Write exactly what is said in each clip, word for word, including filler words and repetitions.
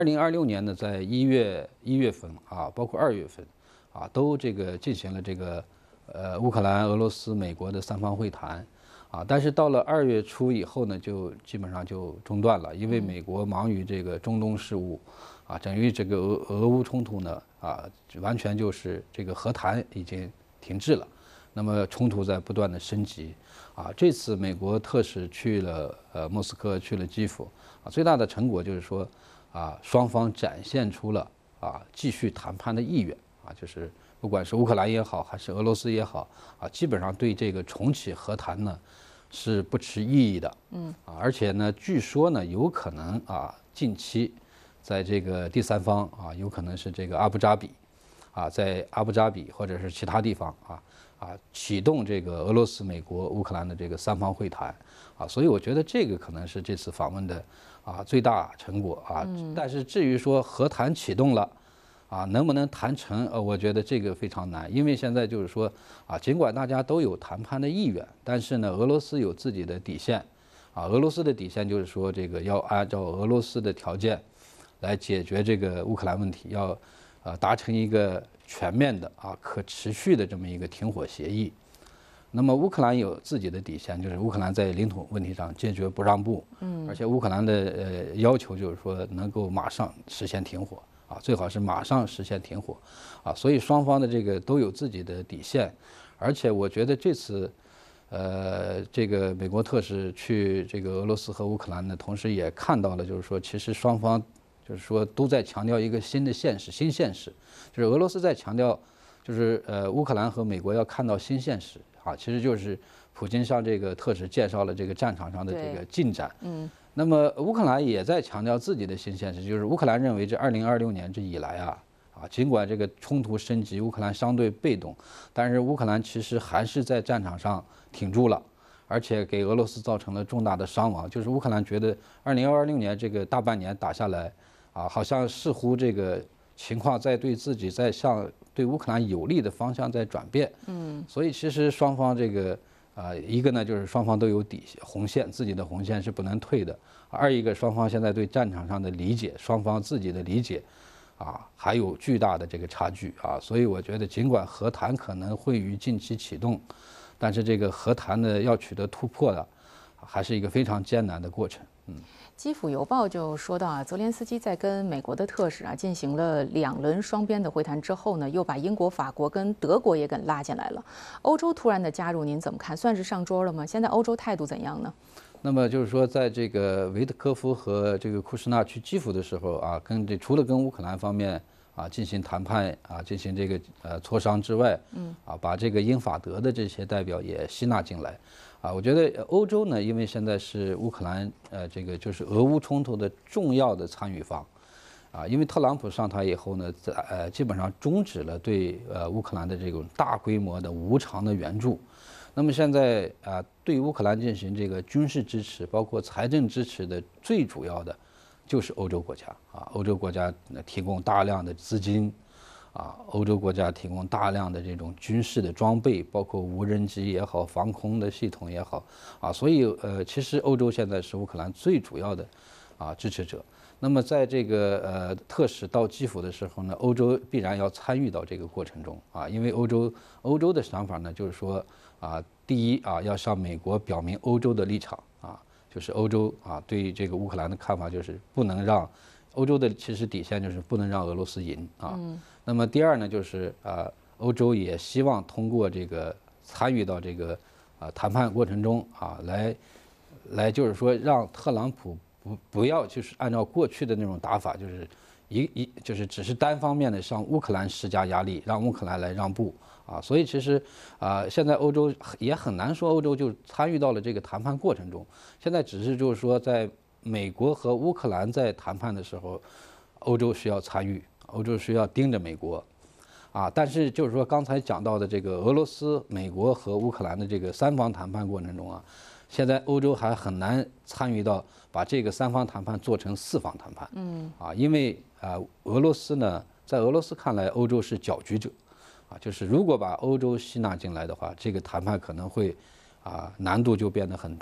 二零二六年呢，在一月一月份啊，包括二月份啊，都这个进行了这个呃乌克兰、俄罗斯、美国的三方会谈啊，但是到了二月初以后呢，就基本上就中断了，因为美国忙于这个中东事务啊，等于这个俄俄乌冲突呢啊，完全就是这个和谈已经停滞了，那么冲突在不断的升级啊。这次美国特使去了呃莫斯科，去了基辅啊，最大的成果就是说。啊，双方展现出了啊继续谈判的意愿啊，就是不管是乌克兰也好，还是俄罗斯也好啊，基本上对这个重启和谈呢是不持异议的。嗯啊，而且呢，据说呢有可能啊近期在这个第三方啊，有可能是这个阿布扎比啊，在阿布扎比或者是其他地方啊啊启动这个俄罗斯、美国、乌克兰的这个三方会谈啊，所以我觉得这个可能是这次访问的。啊，最大成果啊，但是至于说和谈启动了，啊，能不能谈成？呃，我觉得这个非常难，因为现在就是说啊，尽管大家都有谈判的意愿，但是呢，俄罗斯有自己的底线，啊，俄罗斯的底线就是说这个要按照俄罗斯的条件来解决这个乌克兰问题，要呃达成一个全面的啊可持续的这么一个停火协议。那么乌克兰有自己的底线，就是乌克兰在领土问题上坚决不让步，嗯，而且乌克兰的呃要求就是说能够马上实现停火啊，最好是马上实现停火啊，所以双方的这个都有自己的底线，而且我觉得这次，呃，这个美国特使去这个俄罗斯和乌克兰呢，同时也看到了，就是说其实双方就是说都在强调一个新的现实，新现实，就是俄罗斯在强调，就是呃乌克兰和美国要看到新现实。啊，其实就是普京向这个特使介绍了这个战场上的这个进展。嗯，那么乌克兰也在强调自己的新现实，就是乌克兰认为这二零二六年这以来啊，啊，尽管这个冲突升级，乌克兰相对被动，但是乌克兰其实还是在战场上挺住了，而且给俄罗斯造成了重大的伤亡。就是乌克兰觉得二零二六年这个大半年打下来，啊，好像似乎这个情况在对自己在向。对乌克兰有利的方向在转变，嗯，所以其实双方这个啊、呃，一个呢就是双方都有底红线，自己的红线是不能退的；二一个双方现在对战场上的理解，双方自己的理解，啊，还有巨大的这个差距啊，所以我觉得尽管和谈可能会于近期启动，但是这个和谈呢要取得突破的，还是一个非常艰难的过程，嗯。 基辅邮报就说到啊，泽连斯基在跟美国的特使啊进行了两轮双边的会谈之后呢，又把英国、法国跟德国也给拉进来了。欧洲突然的加入，您怎么看？算是上桌了吗？现在欧洲态度怎样呢？ 那么就是说，在这个维特科夫和这个库什纳去基辅的时候啊，跟这除了跟乌克兰方面啊进行谈判啊，进行这个呃磋商之外，嗯，啊把这个英法德的这些代表也吸纳进来。啊，我觉得欧洲呢，因为现在是乌克兰呃这个就是俄乌冲突的重要的参与方，啊，因为特朗普上台以后呢，在呃基本上终止了对呃乌克兰的这种大规模的无偿的援助，那么现在啊对乌克兰进行这个军事支持，包括财政支持的最主要的就是欧洲国家啊，欧洲国家提供大量的资金。啊，欧洲国家提供大量的这种军事的装备，包括无人机也好，防空的系统也好，啊，所以呃，其实欧洲现在是乌克兰最主要的啊支持者。那么在这个呃特使到基辅的时候呢，欧洲必然要参与到这个过程中啊，因为欧洲欧洲的想法呢，就是说啊，第一啊，要向美国表明欧洲的立场啊，就是欧洲啊对这个乌克兰的看法就是不能让。欧洲的其实底线就是不能让俄罗斯赢啊。那么第二呢，就是啊，欧洲也希望通过这个参与到这个啊谈判过程中啊，来来就是说让特朗普不不要就是按照过去的那种打法，就是一一就是只是单方面的向乌克兰施加压力，让乌克兰来让步啊。所以其实啊，现在欧洲也很难说欧洲就参与到了这个谈判过程中，现在只是就是说在。美国和乌克兰在谈判的时候，欧洲需要参与，欧洲需要盯着美国，啊，但是就是说刚才讲到的这个俄罗斯、美国和乌克兰的这个三方谈判过程中啊，现在欧洲还很难参与到把这个三方谈判做成四方谈判，嗯，啊，因为啊，俄罗斯呢，在俄罗斯看来，欧洲是搅局者，啊，就是如果把欧洲吸纳进来的话，这个谈判可能会啊难度就变得很大。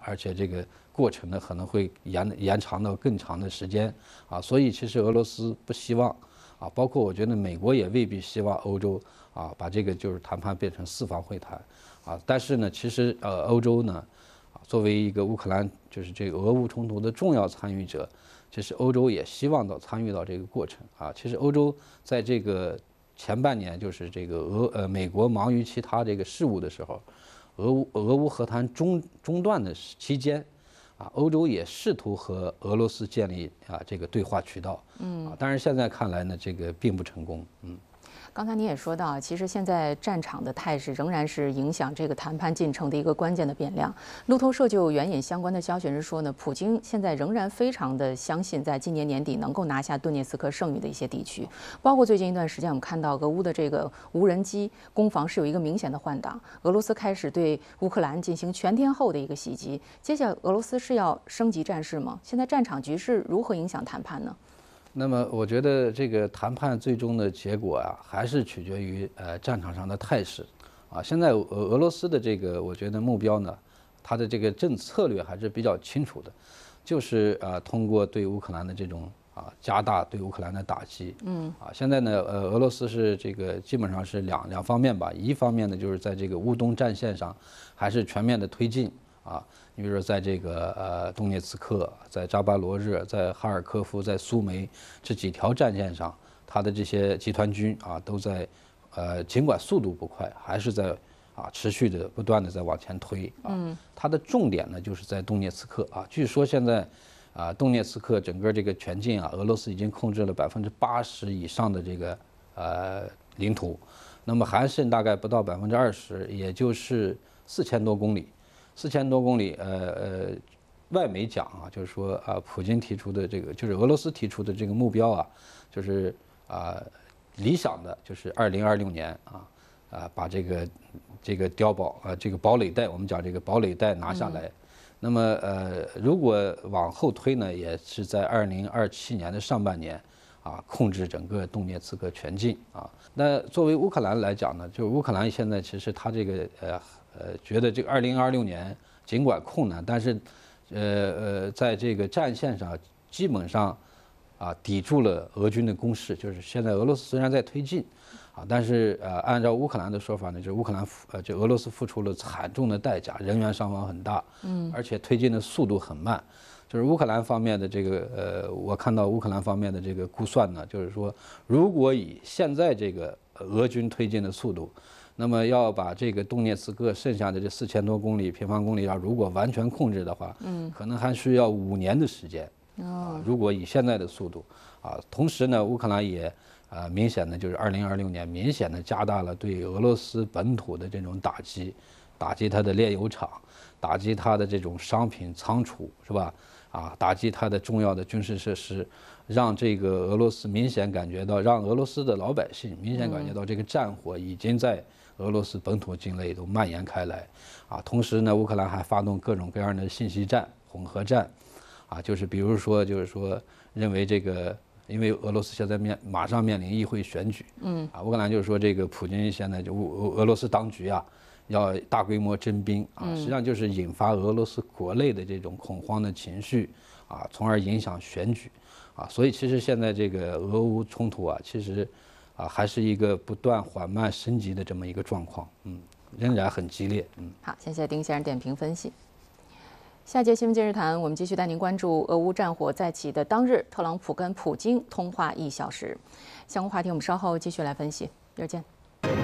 而且这个过程呢可能会延延长到更长的时间啊，所以其实俄罗斯不希望啊，包括我觉得美国也未必希望欧洲啊把这个就是谈判变成四方会谈啊，但是呢，其实呃欧洲呢啊作为一个乌克兰就是这个俄乌冲突的重要参与者，其实欧洲也希望到参与到这个过程啊，其实欧洲在这个前半年就是这个俄呃美国忙于其他这个事务的时候，俄乌俄乌和谈中中断的期间，啊，欧洲也试图和俄罗斯建立啊这个对话渠道，嗯，啊，但是现在看来呢，这个并不成功，嗯。 刚才你也说到，其实现在战场的态势仍然是影响这个谈判进程的一个关键的变量。路透社就援引相关的消息人说呢，普京现在仍然非常的相信，在今年年底能够拿下顿涅茨克剩余的一些地区，包括最近一段时间我们看到俄乌的这个无人机攻防是有一个明显的换挡，俄罗斯开始对乌克兰进行全天候的一个袭击。接下来俄罗斯是要升级战事吗？现在战场局势如何影响谈判呢？ 那么我觉得这个谈判最终的结果啊，还是取决于呃战场上的态势，啊，现在俄俄罗斯的这个我觉得目标呢，它的这个政策略还是比较清楚的，就是啊通过对乌克兰的这种啊加大对乌克兰的打击，嗯，啊现在呢呃俄罗斯是这个基本上是两两方面吧，一方面呢就是在这个乌东战线上还是全面的推进。啊，你比如说在这个呃顿涅茨克、在扎巴罗热、在哈尔科夫、在苏梅这几条战线上，它的这些集团军啊都在，呃，尽管速度不快，还是在啊持续的不断的在往前推啊。它的重点呢就是在顿涅茨克啊，据说现在啊顿涅茨克整个这个全境啊，俄罗斯已经控制了百分之八十以上的这个呃领土，那么还剩大概不到百分之二十，也就是四千多公里。四千多公里，呃呃，外媒讲啊，就是说啊，普京提出的这个，就是俄罗斯提出的这个目标啊，就是啊，理想的就是二零二六年啊啊，把这个这个碉堡啊，这个堡垒带，我们讲这个堡垒带拿下来。嗯、那么呃，如果往后推呢，也是在二零二七年的上半年啊，控制整个顿涅茨克全境啊。那作为乌克兰来讲呢，就是乌克兰现在其实它这个呃。呃，觉得这个二零二六年尽管困难，但是，呃呃，在这个战线上基本上啊抵住了俄军的攻势。就是现在俄罗斯虽然在推进，啊，但是呃，按照乌克兰的说法呢，就是乌克兰呃，就俄罗斯付出了惨重的代价，人员伤亡很大，嗯，而且推进的速度很慢。就是乌克兰方面的这个呃，我看到乌克兰方面的这个估算呢，就是说，如果以现在这个俄军推进的速度，那么要把这个顿涅茨克剩下的这四千多公里平方公里要如果完全控制的话，嗯，可能还需要五年的时间。啊，如果以现在的速度，啊，同时呢，乌克兰也啊明显的就是二零二六年明显的加大了对俄罗斯本土的这种打击，打击它的炼油厂，打击它的这种商品仓储，是吧？啊，打击它的重要的军事设施，让这个俄罗斯明显感觉到，让俄罗斯的老百姓明显感觉到这个战火已经在俄罗斯本土境内都蔓延开来，啊，同时呢，乌克兰还发动各种各样的信息战、混合战，啊，就是比如说，就是说认为这个，因为俄罗斯现在面马上面临议会选举，嗯，啊，乌克兰就是说这个普京现在就俄俄罗斯当局啊，要大规模征兵啊，实际上就是引发俄罗斯国内的这种恐慌的情绪啊，从而影响选举啊，所以其实现在这个俄乌冲突啊，其实。啊，还是一个不断缓慢升级的这么一个状况，嗯，仍然很激烈，嗯。 好，谢谢丁先生点评分析。下节新闻今日谈，我们继续带您关注俄乌战火再起的当日，特朗普跟普京通话一小时。相关话题我们稍后继续来分析，一会儿见。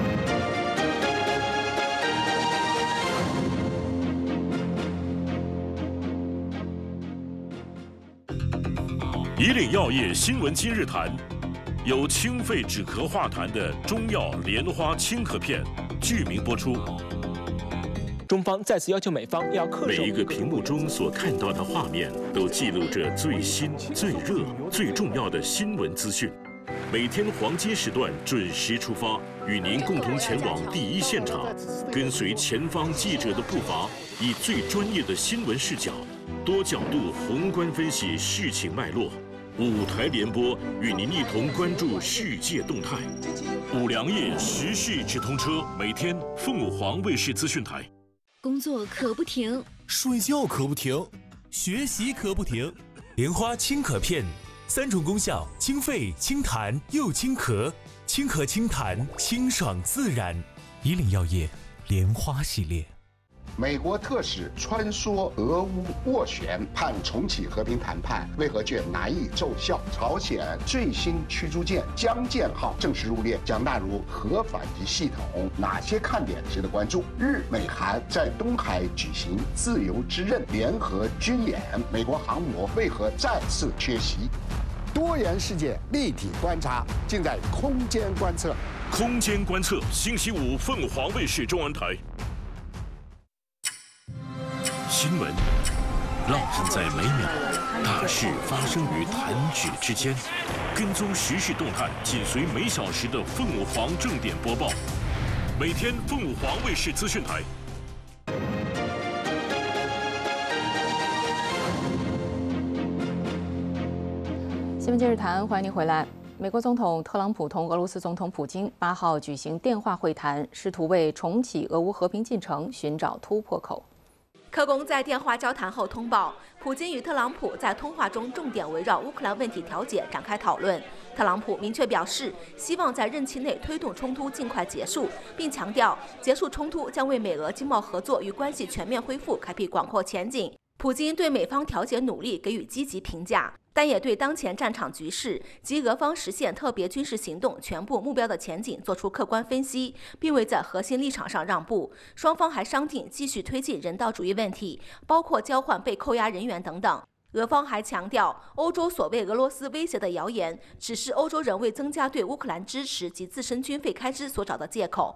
以岭药业新闻今日谈。有清肺止咳化痰的中药莲花清咳片，剧名播出。 中方再次要求美方要恪守。 每一个屏幕中所看到的画面，都记录着最新、最热、最重要的新闻资讯。每天黄金时段准时出发，与您共同前往第一现场，跟随前方记者的步伐，以最专业的新闻视角，多角度宏观分析事情脉络。五台联播与您一同关注世界动态。五粮液时事直通车，每天凤凰卫视资讯台。 工作可不停， 睡觉可不停，学习可不停。莲花清咳片，三种功效：清肺、清痰又清咳，清咳清痰，清爽自然。以岭药业莲花系列。 美国特使穿梭俄乌斡旋，盼重启和平谈判，为何却难以奏效？朝鲜最新驱逐舰江舰号正式入列，将纳入核反击系统，哪些看点值得关注？日美韩在东海举行自由之刃联合军演，美国航母为何再次缺席？多元世界立体观察，尽在空间观测。 空间观测，星期五凤凰卫视中文台。新闻浪漫在每秒，大事发生于弹指之间。跟踪时事动态，紧随每小时的凤凰正点播报。每天凤凰卫视资讯台。 新闻今日谈，欢迎您回来。美国总统特朗普同俄罗斯总统普京八号举行电话会谈，试图为重启俄乌和平进程寻找突破口。 科工在电话交谈后通报，普京与特朗普在通话中重点围绕乌克兰问题调解展开讨论。特朗普明确表示，希望在任期内推动冲突尽快结束，并强调结束冲突将为美俄经贸合作与关系全面恢复开辟广阔前景。普京对美方调解努力给予积极评价，但也对当前战场局势及俄方实现特别军事行动全部目标的前景作出客观分析，并未在核心立场上让步。双方还商定继续推进人道主义问题，包括交换被扣押人员等等。俄方还强调，欧洲所谓俄罗斯威胁的谣言，只是欧洲人为增加对乌克兰支持及自身军费开支所找的借口。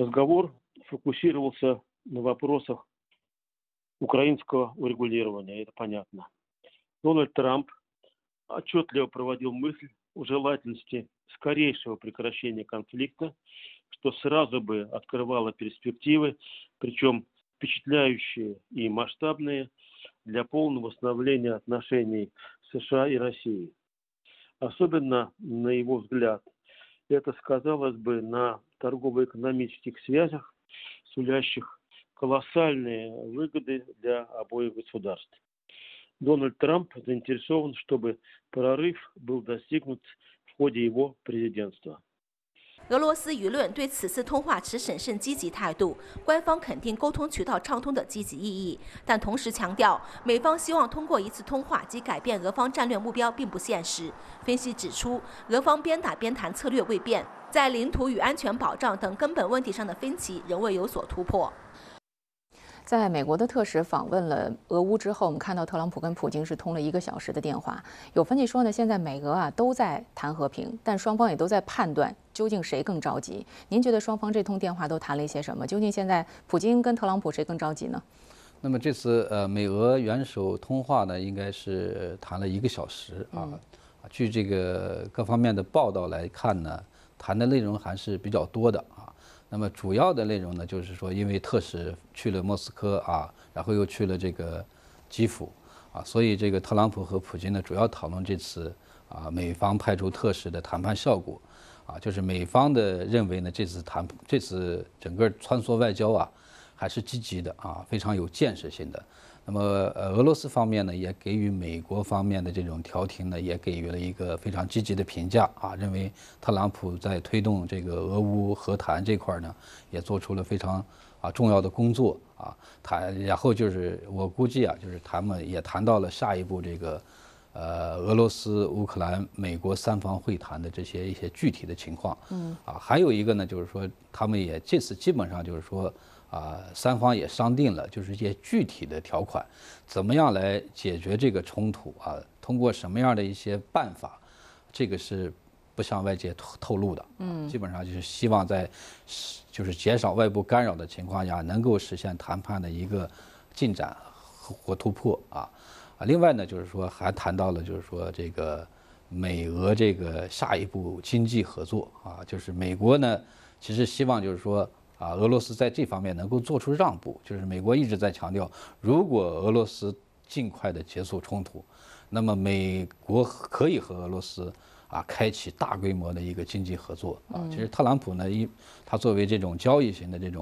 украинского урегулирования, это понятно. Дональд Трамп отчетливо проводил мысль о желательности скорейшего прекращения конфликта, что сразу бы открывало перспективы, причем впечатляющие и масштабные, для полного восстановления отношений США и России. Особенно, на его взгляд, это сказалось бы на торгово-экономических связях, сулящих колоссальные выгоды для обоих государств. Дональд Трамп заинтересован, чтобы прорыв был достигнут в ходе его президентства. 俄罗斯舆论对此次通话持审慎积极态度，官方肯定沟通渠道畅通的积极意义，但同时强调，美方希望通过一次通话即改变俄方战略目标并不现实。分析指出，俄方边打边谈策略未变，在领土与安全保障等根本问题上的分歧仍未有所突破。 在美国的特使访问了俄乌之后，我们看到特朗普跟普京是通了一个小时的电话。有分析说呢，现在美俄啊都在谈和平，但双方也都在判断究竟谁更着急。您觉得双方这通电话都谈了一些什么？究竟现在普京跟特朗普谁更着急呢？ 那么这次呃美俄元首通话呢，应该是谈了一个小时啊。嗯、据这个各方面的报道来看呢，谈的内容还是比较多的啊。那么主要的内容呢，就是说，因为特使去了莫斯科啊，然后又去了这个基辅啊，所以这个特朗普和普京呢，主要讨论这次啊美方派出特使的谈判效果啊，就是美方的认为呢，这次谈这次整个穿梭外交啊，还是积极的啊，非常有建设性的。那么呃，俄罗斯方面呢，也给予美国方面的这种调停呢，也给予了一个非常积极的评价啊，认为特朗普在推动这个俄乌和谈这块呢，也做出了非常啊重要的工作啊。谈，然后就是我估计啊，就是他们也谈到了下一步这个呃俄罗斯、乌克兰、美国三方会谈的这些一些具体的情况。嗯啊，还有一个呢，就是说他们也这次基本上就是说。啊，三方也商定了，就是一些具体的条款，怎么样来解决这个冲突啊？通过什么样的一些办法，这个是不向外界透透露的。嗯，基本上就是希望在就是减少外部干扰的情况下，能够实现谈判的一个进展或突破啊。啊，另外呢，就是说还谈到了，就是说这个美俄这个下一步经济合作啊，就是美国呢，其实希望就是说。啊，俄罗斯在这方面能够做出让步，就是美国一直在强调，如果俄罗斯尽快的结束冲突，那么美国可以和俄罗斯啊开启大规模的一个经济合作啊。其实特朗普呢，一他作为这种交易型的这种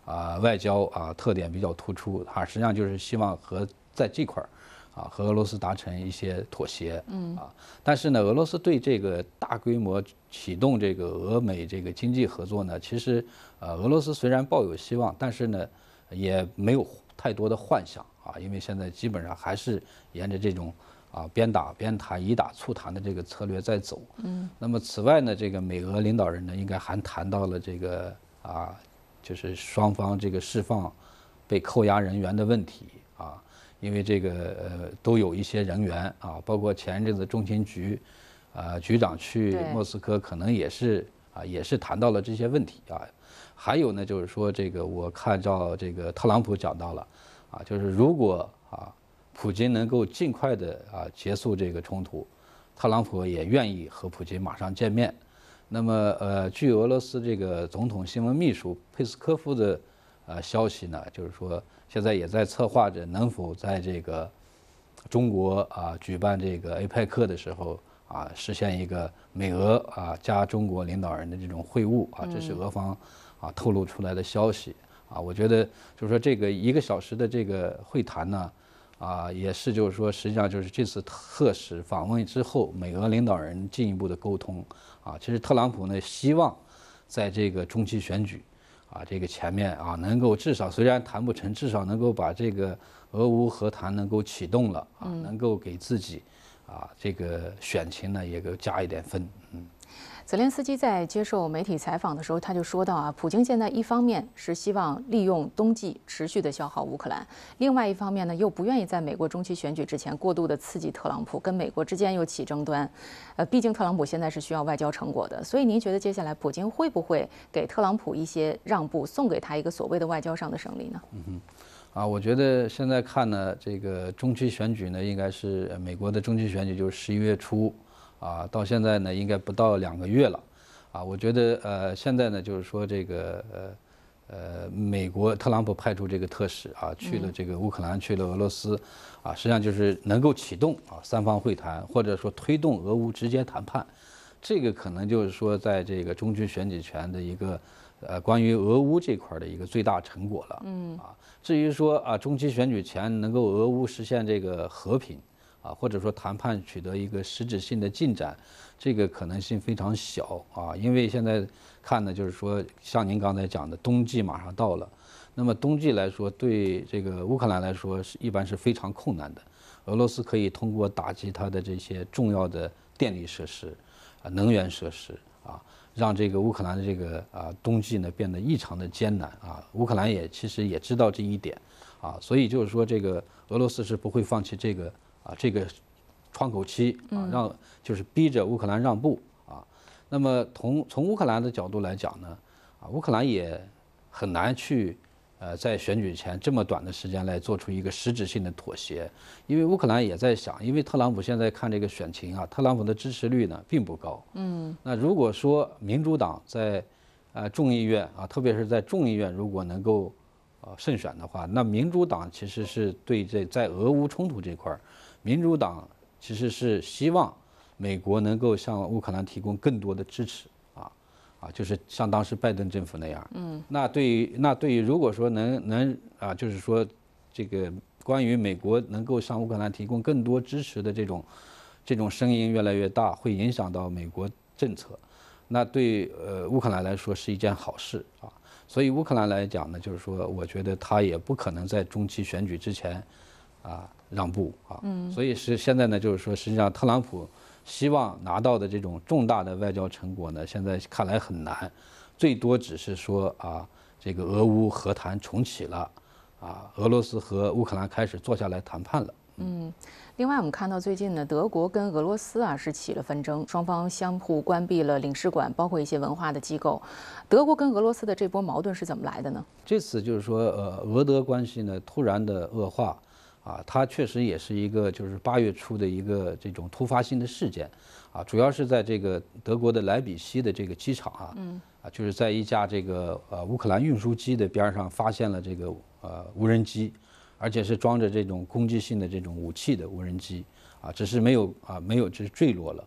啊外交啊特点比较突出啊，实际上就是希望和在这块儿啊和俄罗斯达成一些妥协，嗯啊，但是呢，俄罗斯对这个大规模启动这个俄美这个经济合作呢，其实呃俄罗斯虽然抱有希望，但是呢也没有太多的幻想啊，因为现在基本上还是沿着这种啊边打边谈、以打促谈的这个策略在走。嗯，那么此外呢，这个美俄领导人呢，应该还谈到了这个啊，就是双方这个释放被扣押人员的问题啊，因为这个呃都有一些人员啊，包括前一阵子中情局啊局长去莫斯科，可能也是啊也是谈到了这些问题啊。还有呢，就是说这个我看到这个特朗普讲到了啊，就是如果啊。普京能够尽快的啊结束这个冲突，特朗普也愿意和普京马上见面。那么呃，据俄罗斯这个总统新闻秘书佩斯科夫的呃消息呢，就是说现在也在策划着能否在这个中国啊举办这个 A P E C 的时候啊实现一个美俄啊加中国领导人的这种会晤啊，这是俄方啊透露出来的消息啊。我觉得就是说这个一个小时的这个会谈呢。啊，也是就是说，实际上就是这次特使访问之后，美俄领导人进一步的沟通啊。其实特朗普呢，希望在这个中期选举啊这个前面啊，能够至少虽然谈不成，至少能够把这个俄乌和谈能够启动了啊，能够给自己啊这个选情呢也给加一点分，嗯。 泽连斯基在接受媒体采访的时候，他就说到啊，普京现在一方面是希望利用冬季持续的消耗乌克兰，另外一方面呢，又不愿意在美国中期选举之前过度的刺激特朗普，跟美国之间又起争端。呃，毕竟特朗普现在是需要外交成果的，所以您觉得接下来普京会不会给特朗普一些让步，送给他一个所谓的外交上的胜利呢？ 嗯哼。啊，我觉得现在看呢，这个中期选举呢，应该是美国的中期选举，就是十一月初。啊，到现在呢，应该不到两个月了，啊，我觉得呃，现在呢，就是说这个呃呃，美国特朗普派出这个特使啊，去了这个乌克兰，去了俄罗斯，啊，实际上就是能够启动啊三方会谈，或者说推动俄乌直接谈判，这个可能就是说在这个中期选举前的一个呃关于俄乌这块的一个最大成果了，嗯啊，至于说啊中期选举前能够俄乌实现这个和平。啊，或者说谈判取得一个实质性的进展，这个可能性非常小啊，因为现在看呢，就是说像您刚才讲的，冬季马上到了，那么冬季来说，对这个乌克兰来说是一般是非常困难的。俄罗斯可以通过打击它的这些重要的电力设施、啊能源设施啊，让这个乌克兰的这个啊冬季呢变得异常的艰难啊。乌克兰也其实也知道这一点啊，所以就是说这个俄罗斯是不会放弃这个。啊，这个窗口期啊，让就是逼着乌克兰让步啊。那么从从乌克兰的角度来讲呢，啊，乌克兰也很难去呃在选举前这么短的时间来做出一个实质性的妥协，因为乌克兰也在想，因为特朗普现在看这个选情啊，特朗普的支持率呢并不高。嗯。那如果说民主党在呃众议院啊，特别是在众议院如果能够呃胜选的话，那民主党其实是对这在俄乌冲突这块儿。民主党其实是希望美国能够向乌克兰提供更多的支持啊啊，就是像当时拜登政府那样。嗯。那对于那对于如果说能能啊，就是说这个关于美国能够向乌克兰提供更多支持的这种这种声音越来越大，会影响到美国政策。那对呃乌克兰来说是一件好事啊。所以乌克兰来讲呢，就是说我觉得他也不可能在中期选举之前啊。让步啊，嗯，所以是现在呢，就是说，实际上特朗普希望拿到的这种重大的外交成果呢，现在看来很难，最多只是说啊，这个俄乌和谈重启了，啊，俄罗斯和乌克兰开始坐下来谈判了。 嗯，另外我们看到最近呢，德国跟俄罗斯啊是起了纷争，双方相互关闭了领事馆，包括一些文化的机构。德国跟俄罗斯的这波矛盾是怎么来的呢？ 这次就是说，呃，俄德关系呢突然的恶化。啊，它确实也是一个就是八月初的一个这种突发性的事件，啊，主要是在这个德国的莱比锡的这个机场啊，嗯，啊，就是在一架这个呃乌克兰运输机的边上发现了这个呃无人机，而且是装着这种攻击性的这种武器的无人机，啊，只是没有啊没有就是坠落了。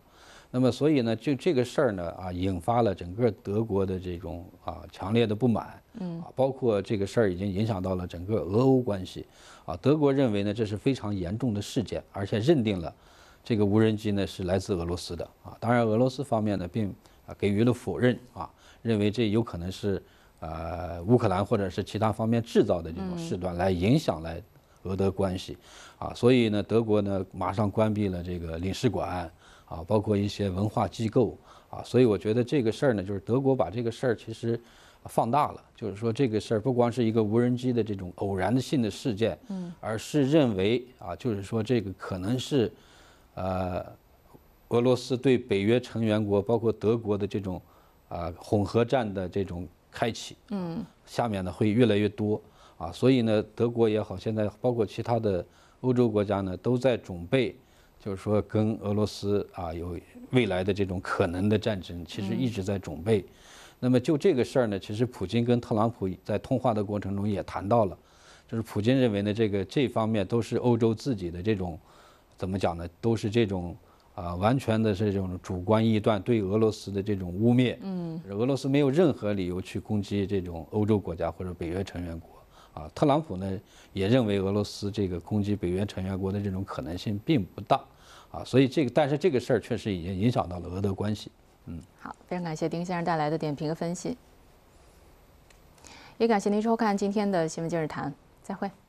那么所以呢，就这个事儿呢啊，引发了整个德国的这种啊强烈的不满，嗯，啊，包括这个事儿已经影响到了整个俄欧关系，啊，德国认为呢这是非常严重的事件，而且认定了这个无人机呢是来自俄罗斯的啊。当然，俄罗斯方面呢并啊给予了否认啊，认为这有可能是呃乌克兰或者是其他方面制造的这种事端来影响来俄德关系，啊，所以呢德国呢马上关闭了这个领事馆。啊，包括一些文化机构啊，所以我觉得这个事儿呢，就是德国把这个事儿其实放大了，就是说这个事儿不光是一个无人机的这种偶然的性的事件，嗯，而是认为啊，就是说这个可能是，呃，俄罗斯对北约成员国，包括德国的这种啊混合战的这种开启，嗯，下面呢会越来越多啊，所以呢，德国也好，现在包括其他的欧洲国家呢，都在准备。就是说，跟俄罗斯啊有未来的这种可能的战争，其实一直在准备。那么就这个事儿呢，其实普京跟特朗普在通话的过程中也谈到了，就是普京认为呢，这个这方面都是欧洲自己的这种怎么讲呢，都是这种啊完全的是这种主观臆断，对俄罗斯的这种污蔑。嗯，俄罗斯没有任何理由去攻击这种欧洲国家或者北约成员国。啊，特朗普呢也认为俄罗斯这个攻击北约成员国的这种可能性并不大，啊，所以这个但是这个事儿确实已经影响到了俄德关系。嗯， 好，非常感谢丁先生带来的点评和分析，也感谢您收看今天的新闻今日谈，再会。